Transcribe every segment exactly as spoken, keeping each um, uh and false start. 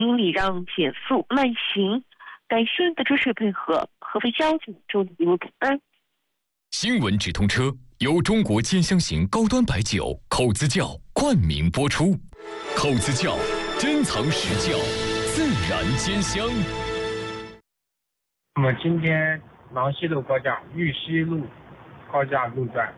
应礼让减速慢行，感谢您的支持配合。合肥交警祝您一路平安。 新闻直通车由中国尖香型高端白酒口子窖冠名播出。口子窖珍藏实窖，自然兼香。 那么今天郎西路高架玉溪路高架路段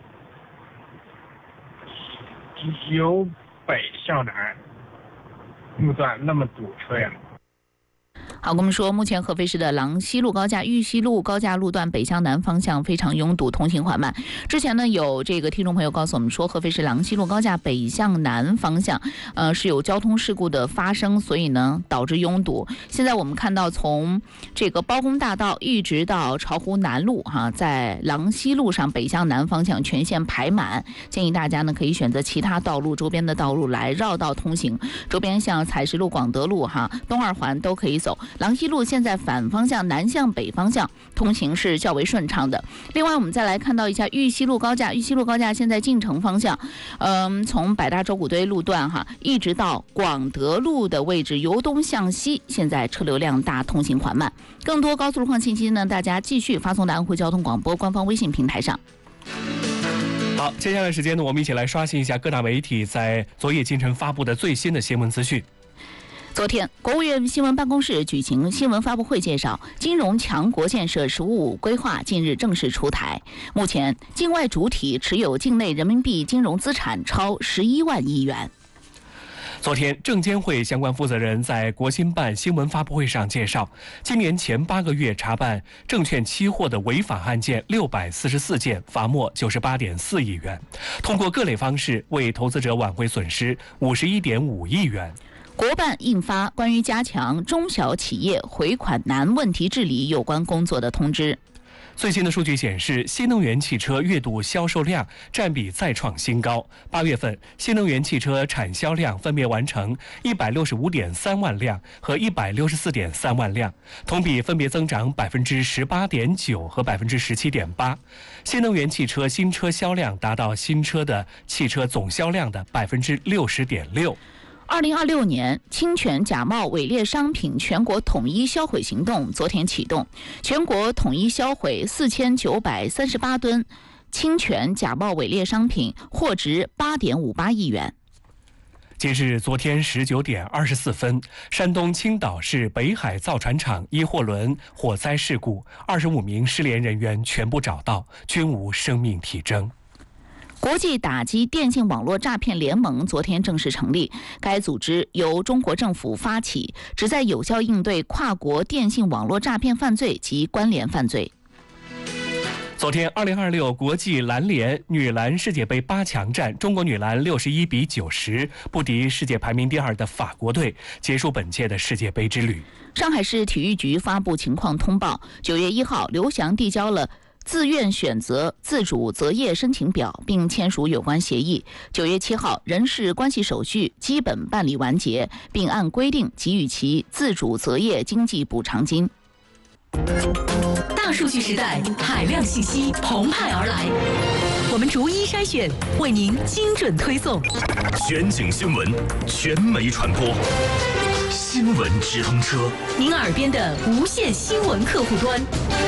由北向南路段那么堵车呀。 好，我们说，目前合肥市的郎西路高架、玉溪路高架路段北向南方向非常拥堵，通行缓慢。之前呢，有这个听众朋友告诉我们说，合肥市郎西路高架北向南方向，呃，是有交通事故的发生，所以呢导致拥堵。现在我们看到，从这个包公大道一直到巢湖南路，哈、啊，在郎西路上北向南方向全线排满，建议大家呢可以选择其他道路周边的道路来绕道通行。周边像采石路、广德路、哈、啊、东二环都可以走。郎西路现在反方向南向北方向通行是较为顺畅的。另外我们再来看到一下玉溪路高架，玉溪路高架现在进城方向，嗯，从百大周谷堆路段哈一直到广德路的位置由东向西，现在车流量大，通行缓慢。更多高速路况信息呢，大家继续发送到安徽交通广播官方微信平台上。 好，接下来时间呢，我们一起来刷新一下各大媒体在昨夜今晨发布的最新的新闻资讯。 昨天，国务院新闻办公室举行新闻发布会，介绍金融强国建设“十五五”规划近日正式出台。目前，境外主体持有境内人民币金融资产超十一万亿元。 昨天，证监会相关负责人在国新办新闻发布会上介绍，今年前八个月查办证券期货的违法案件六百四十四件，罚没九十八点四亿元，通过各类方式为投资者挽回损失五十一点五亿元。 国办印发关于加强中小企业回款难问题治理有关工作的通知。 最新的数据显示，新能源汽车月度销售量占比再创新高。八月份，新能源汽车产销量分别完成一百六十五点三万辆和一百六十四点三万辆，同比分别增长百分之十八点九和百分之十七点八。新能源汽车新车销量达到新车的汽车总销量的百分之六十点六。 二零二六年侵权假冒伪劣商品全国统一销毁行动昨天启动，全国统一销毁四千九百三十八吨侵权假冒伪劣商品，货值八点五八亿元。 截至昨天十九点二十四分，山东青岛市北海造船厂一货轮火灾事故，二十五名失联人员全部找到，均无生命体征。 国际打击电信网络诈骗联盟昨天正式成立，该组织由中国政府发起，旨在有效应对跨国电信网络诈骗犯罪及关联犯罪。 昨天，二零二六国际篮联女篮世界杯八强战，中国女篮六十一比九十不敌世界排名第二的法国队，结束本届的世界杯之旅。 上海市体育局发布情况通报，九月一号，刘翔递交了自愿选择自主择业申请表，并签署有关协议。九月七号，人事关系手续基本办理完结，并按规定给予其自主择业经济补偿金。 大数据时代，海量信息澎湃而来，我们逐一筛选，为您精准推送。 全景新闻，全媒传播，新闻直通车， 您耳边的无线新闻客户端。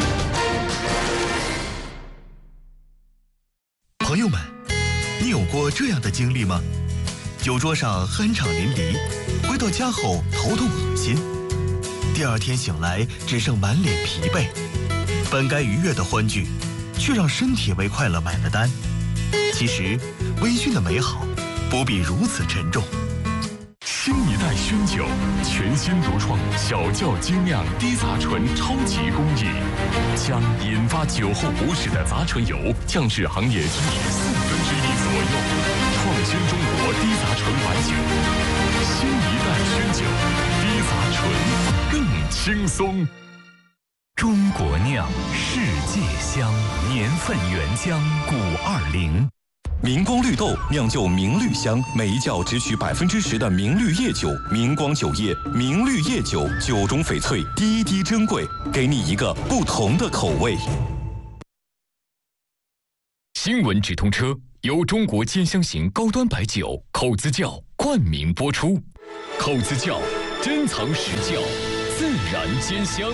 朋友们，你有过这样的经历吗？酒桌上酣畅淋漓，回到家后头痛恶心，第二天醒来只剩满脸疲惫，本该愉悦的欢聚，却让身体为快乐买了单。其实，微醺的美好不必如此沉重。 新一代熏酒，全新独创小窖精酿低杂醇超级工艺，将引发酒后不适的杂醇油降至行业均值四分之一左右，创新中国低杂醇白酒。新一代熏酒，低杂醇更轻松。中国酿，世界香，年份原浆古二零。 明光绿豆酿就明绿香，每一窖只取百分之十的明绿叶酒。明光酒业明绿叶酒，酒中翡翠，滴滴珍贵，给你一个不同的口味。 新闻直通车由中国尖香型高端白酒口子窖冠名播出。口子窖珍藏实教，自然兼香。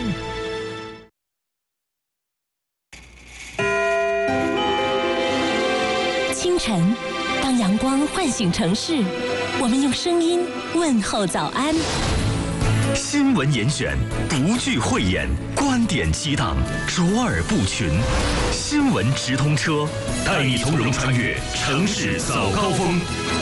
清晨，当阳光唤醒城市，我们用声音问候早安。 新闻严选，独具慧眼，观点激荡，卓尔不群。新闻直通车，带你从容穿越城市早高峰。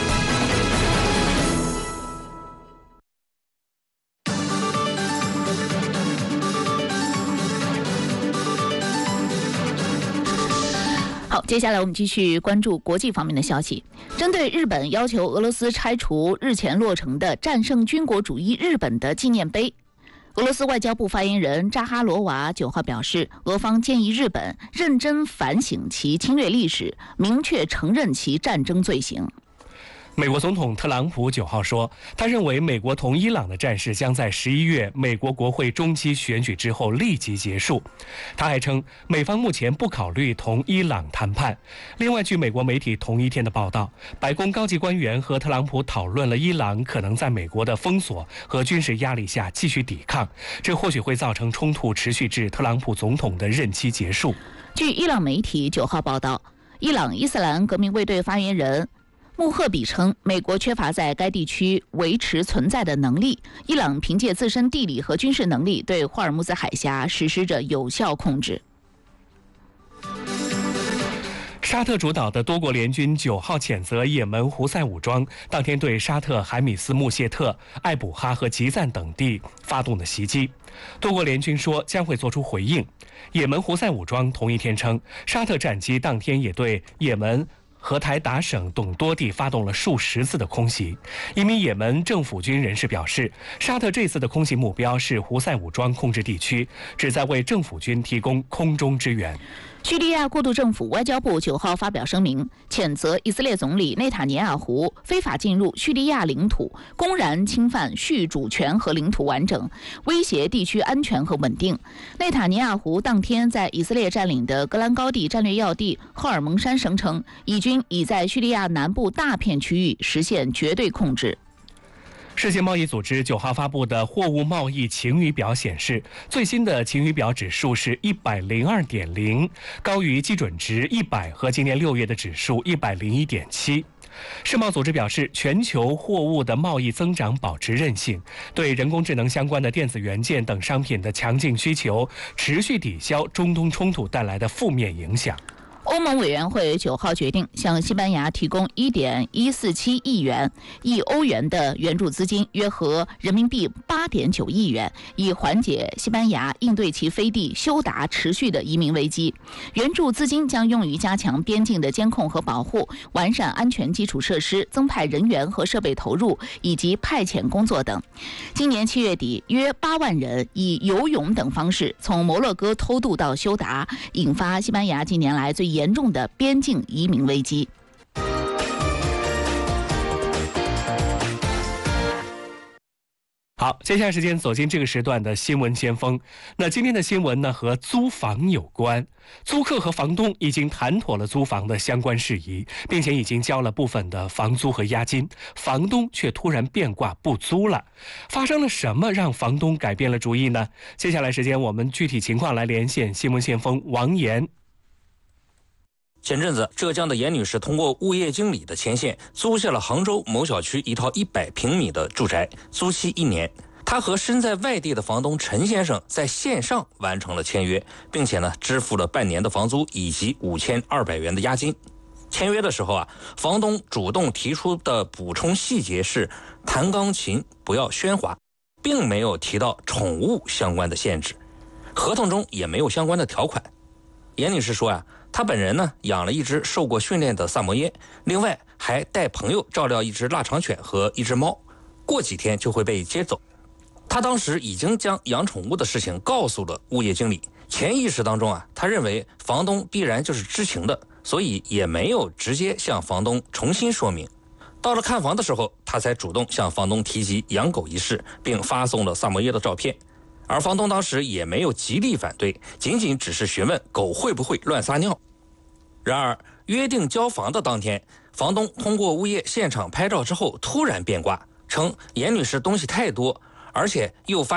好，接下来我们继续关注国际方面的消息。针对日本要求俄罗斯拆除日前落成的战胜军国主义日本的纪念碑，俄罗斯外交部发言人扎哈罗娃九号表示，俄方建议日本认真反省其侵略历史，明确承认其战争罪行。 美国总统特朗普九号说，他认为美国同伊朗的战事将在十一月美国国会中期选举之后立即结束。他还称，美方目前不考虑同伊朗谈判。另外，据美国媒体同一天的报道，白宫高级官员和特朗普讨论了伊朗可能在美国的封锁和军事压力下继续抵抗，这或许会造成冲突持续至特朗普总统的任期结束。 据伊朗媒体九号报道，伊朗伊斯兰革命卫队发言人穆赫比称，美国缺乏在该地区维持存在的能力。伊朗凭借自身地理和军事能力，对霍尔木兹海峡实施着有效控制。 沙特主导的多国联军九号谴责也门胡塞武装当天对沙特海米斯穆谢特、艾卜哈和吉赞等地发动的袭击。多国联军说将会做出回应。也门胡塞武装同一天称，沙特战机当天也对也门荷台达省等多地发动了数十次的空袭。一名也门政府军人士表示，沙特这次的空袭目标是胡塞武装控制地区，旨在为政府军提供空中支援。 叙利亚过渡政府外交部九号发表声明，谴责以色列总理内塔尼亚胡非法进入叙利亚领土，公然侵犯叙主权和领土完整，威胁地区安全和稳定。内塔尼亚胡当天在以色列占领的戈兰高地战略要地赫尔蒙山声称，以军已在叙利亚南部大片区域实现绝对控制。 世界贸易组织九号发布的货物贸易晴雨表显示，最新的晴雨表指数是一百零二点零，高于基准值一百和今年六月的指数一百零一点七。世贸组织表示，全球货物的贸易增长保持韧性，对人工智能相关的电子元件等商品的强劲需求持续抵消中东冲突带来的负面影响。 欧盟委员会九号决定向西班牙提供一点一四七亿元亿欧元的援助资金，约合人民币八点九亿元，以缓解西班牙应对其飞地休达持续的移民危机。援助资金将用于加强边境的监控和保护，完善安全基础设施，增派人员和设备投入，以及派遣工作等。今年七月底，约八万人以游泳等方式从摩洛哥偷渡到休达，引发西班牙近年来最严重的边境移民危机。 好，接下来时间走进这个时段的新闻先锋。那今天的新闻呢，和租房有关。租客和房东已经谈妥了租房的相关事宜，并且已经交了部分的房租和押金，房东却突然变卦不租了。发生了什么让房东改变了主意呢？接下来时间我们具体情况来连线新闻先锋王岩。 前阵子，浙江的严女士通过物业经理的牵线，租下了杭州某小区一套一百平米的住宅，租期一年。她和身在外地的房东陈先生在线上完成了签约，并且呢支付了半年的房租以及五千二百元的押金。签约的时候啊，房东主动提出的补充细节是弹钢琴不要喧哗，并没有提到宠物相关的限制，合同中也没有相关的条款。严女士说啊，她本人呢养了一只受过训练的萨摩耶，另外还带朋友照料一只腊肠犬和一只猫，过几天就会被接走。她当时已经将养宠物的事情告诉了物业经理，潜意识当中啊，她认为房东必然就是知情的，所以也没有直接向房东重新说明。到了看房的时候，她才主动向房东提及养狗一事，并发送了萨摩耶的照片。而房东当时也没有极力反对，仅仅只是询问狗会不会乱撒尿。然而约定交房的当天，房东通过物业现场拍照之后突然变卦，称严女士东西太多， 而且又发